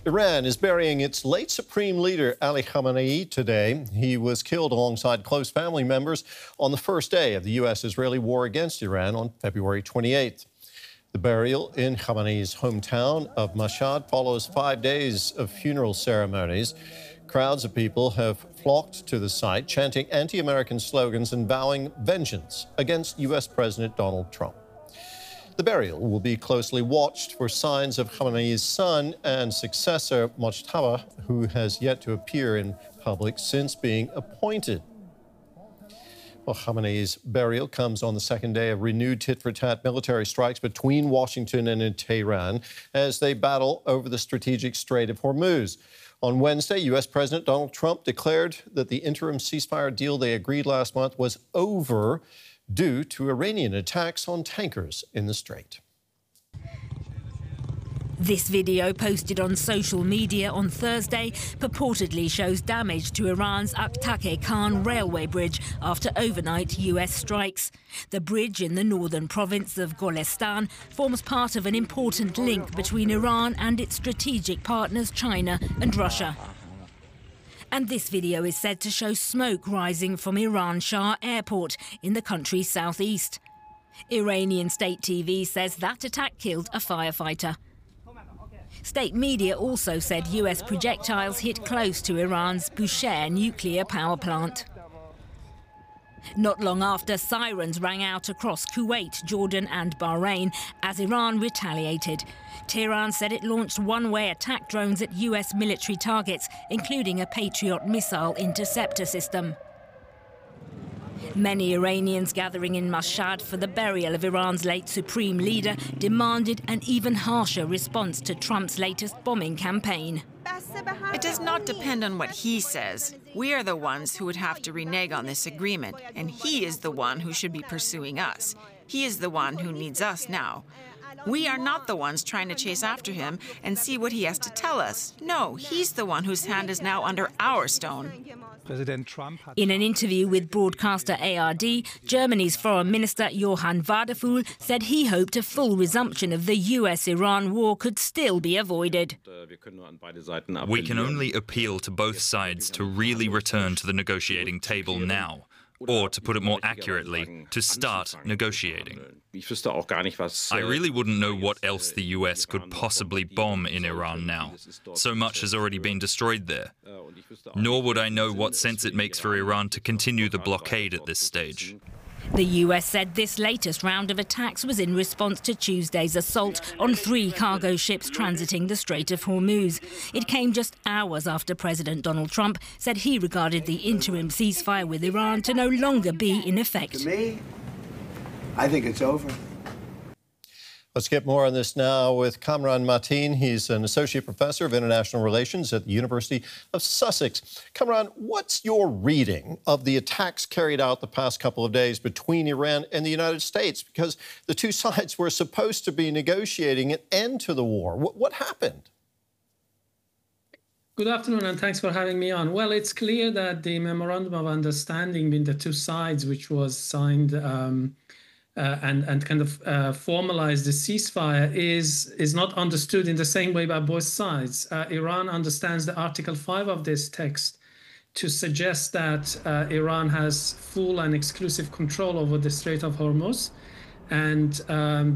Iran is burying its late supreme leader, Ali Khamenei, today. He was killed alongside close family members on the first day of the U.S.-Israeli war against Iran on February 28th. The burial in Khamenei's hometown of Mashhad follows 5 days of funeral ceremonies. Crowds of people have flocked to the site, chanting anti-American slogans and vowing vengeance against U.S. President Donald Trump. The burial will be closely watched for signs of Khamenei's son and successor, Mojtaba, who has yet to appear in public since being appointed. Well, Khamenei's burial comes on the second day of renewed tit-for-tat military strikes between Washington and Tehran as they battle over the strategic Strait of Hormuz. On Wednesday, U.S. President Donald Trump declared that the interim ceasefire deal they agreed last month was over due to Iranian attacks on tankers in the strait. This video, posted on social media on Thursday, purportedly shows damage to Iran's Aktake Khan railway bridge after overnight U.S. strikes. The bridge in the northern province of Golestan forms part of an important link between Iran and its strategic partners China and Russia. And this video is said to show smoke rising from Iran Shah Airport in the country's southeast. Iranian state TV says that attack killed a firefighter. State media also said U.S. projectiles hit close to Iran's Bushehr nuclear power plant. Not long after, sirens rang out across Kuwait, Jordan and Bahrain as Iran retaliated. Tehran said it launched one-way attack drones at U.S. military targets, including a Patriot missile interceptor system. Many Iranians gathering in Mashhad for the burial of Iran's late supreme leader demanded an even harsher response to Trump's latest bombing campaign. It does not depend on what he says. We are the ones who would have to renege on this agreement, and he is the one who should be pursuing us. He is the one who needs us now. We are not the ones trying to chase after him and see what he has to tell us. No, he's the one whose hand is now under our stone. In an interview with broadcaster ARD, Germany's Foreign Minister Johann Wadephul said he hoped a full resumption of the US-Iran war could still be avoided. We can only appeal to both sides to really return to the negotiating table now, or to put it more accurately, to start negotiating. I really wouldn't know what else the US could possibly bomb in Iran now. So much has already been destroyed there. Nor would I know what sense it makes for Iran to continue the blockade at this stage. The US said this latest round of attacks was in response to Tuesday's assault on 3 cargo ships transiting the Strait of Hormuz. It came just hours after President Donald Trump said he regarded the interim ceasefire with Iran to no longer be in effect. To me, I think it's over. Let's get more on this now with Kamran Mateen. He's an associate professor of international relations at the University of Sussex. Kamran, what's your reading of the attacks carried out the past couple of days between Iran and the United States? Because the two sides were supposed to be negotiating an end to the war. What happened? Good afternoon, and thanks for having me on. Well, it's clear that the memorandum of understanding between the two sides, which was signed and kind of formalized the ceasefire, is not understood in the same way by both sides. Iran understands the Article 5 of this text to suggest that Iran has full and exclusive control over the Strait of Hormuz, and